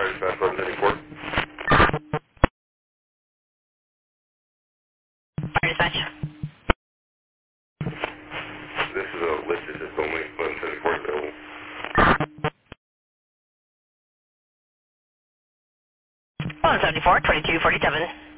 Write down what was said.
Dispatch 174. Fire dispatch. This is a listed just only 174 available. 174, 2247.